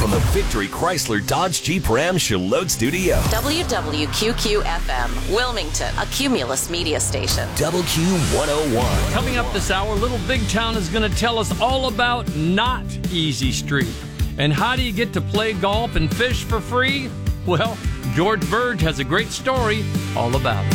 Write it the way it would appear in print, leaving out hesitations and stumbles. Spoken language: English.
from the Victory Chrysler Dodge Jeep Ram Charlotte Studio. WWQQ-FM, Wilmington, a Cumulus media station. WQ101. Coming up this hour, Little Big Town is going to tell us all about Not Easy Street. And how do you get to play golf and fish for free? Well, George Burge has a great story all about it.